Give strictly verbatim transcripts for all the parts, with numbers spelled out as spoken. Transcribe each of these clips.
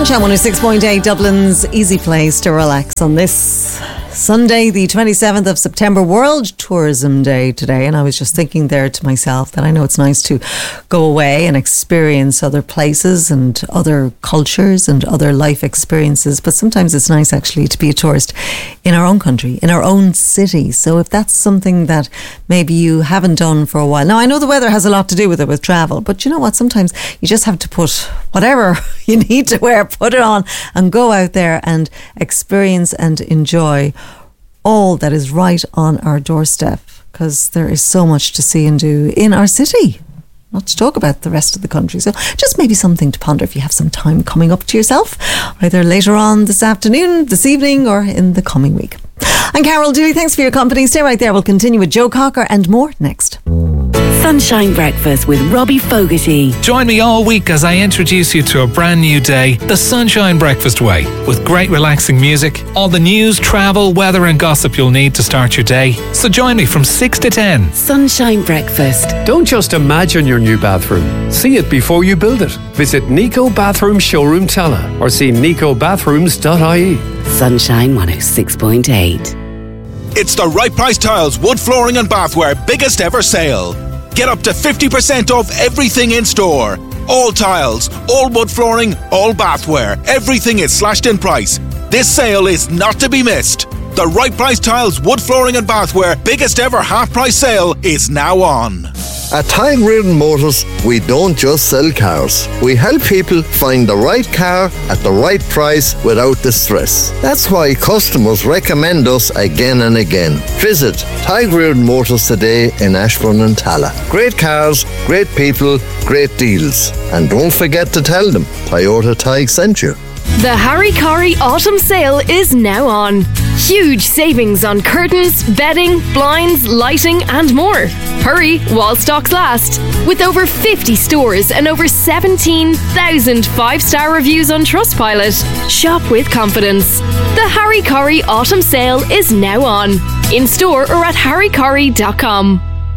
Sunshine one oh six point eight, Dublin's easy place to relax on this Sunday, the twenty-seventh of September, World Tourism Day today. And I was just thinking there to myself that I know it's nice to go away and experience other places and other cultures and other life experiences. But sometimes it's nice actually to be a tourist in our own country, in our own city. So if that's something that maybe you haven't done for a while. Now, I know the weather has a lot to do with it, with travel. But you know what? Sometimes you just have to put whatever you need to wear, put it on and go out there and experience and enjoy all that is right on our doorstep, because there is so much to see and do in our city, not to talk about the rest of the country. So just maybe something to ponder if you have some time coming up to yourself, either later on this afternoon, this evening, or in the coming week. I'm Carol Dooley. Thanks for your company. Stay right there. We'll continue with Joe Cocker and more next. Sunshine Breakfast with Robbie Fogarty. Join me all week as I introduce you to a brand new day, the Sunshine Breakfast way, with great relaxing music, all the news, travel, weather and gossip you'll need to start your day. So join me from six to ten. Sunshine Breakfast. Don't just imagine your new bathroom. See it before you build it. Visit Nico Bathroom Showroom Tala or see nico bathrooms dot I E. Sunshine one oh six point eight. It's the Right Price Tiles Wood Flooring and Bathware biggest ever sale. Get up to fifty percent off everything in store. All tiles, all wood flooring, all bathware. Everything is slashed in price. This sale is not to be missed. The Right Price Tiles Wood Flooring and Bathware biggest ever half price sale is now on. At Tag Reardon Motors, we don't just sell cars. We help people find the right car at the right price without the stress. That's why customers recommend us again and again. Visit Tag Reardon Motors today in Ashbourne and Tala. Great cars, great people, great deals. And don't forget to tell them Toyota Tig sent you. The Harry Corrie Autumn Sale is now on. Huge savings on curtains, bedding, blinds, lighting and more. Hurry while stocks last. With over fifty stores and over seventeen thousand five-star reviews on Trustpilot. Shop with confidence. The Harry Corrie Autumn Sale is now on. In store or at harry corrie dot com.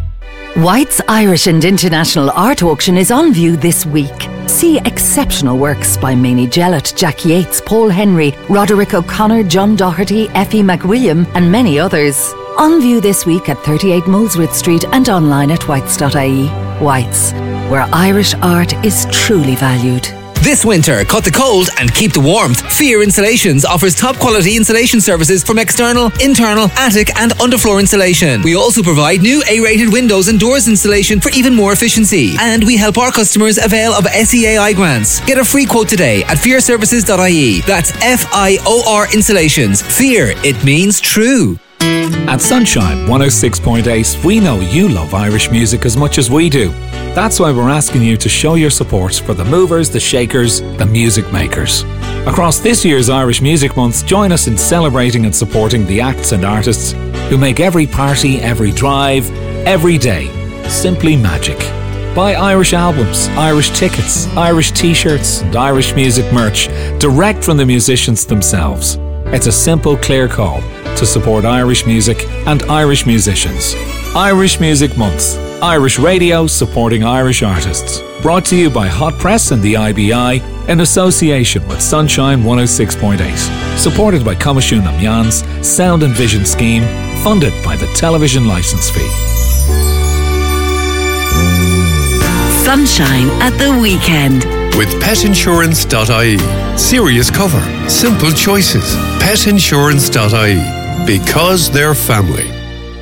White's Irish and International Art Auction is on view this week. See exceptional works by Mamie Jellett, Jack Yates, Paul Henry, Roderick O'Connor, John Doherty, Effie McWilliam and many others. On view this week at thirty-eight Molesworth Street and online at whites dot I E. Whites, where Irish art is truly valued. This winter, cut the cold and keep the warmth. Fear Installations offers top quality installation services from external, internal, attic and underfloor insulation. We also provide new A-rated windows and doors installation for even more efficiency. And we help our customers avail of S E A I grants. Get a free quote today at fear services dot I E. That's F I O R Installations. Fear, it means true. At Sunshine one oh six point eight, we know you love Irish music as much as we do. That's why we're asking you to show your support for the movers, the shakers, the music makers. Across this year's Irish Music Month, join us in celebrating and supporting the acts and artists who make every party, every drive, every day simply magic. Buy Irish albums, Irish tickets, Irish t-shirts and Irish music merch direct from the musicians themselves. It's a simple, clear call to support Irish music and Irish musicians. Irish Music Month. Irish radio supporting Irish artists. Brought to you by Hot Press and the I B I in association with Sunshine one oh six point eight. Supported by Comishún Amyan's Sound and Vision Scheme, funded by the television licence fee. Sunshine at the weekend. With pet insurance dot I E. Serious cover. Simple choices. pet insurance dot I E. Because they're family.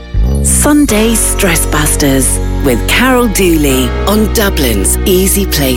Sunday Stress Busters with Carol Dooley on Dublin's easy place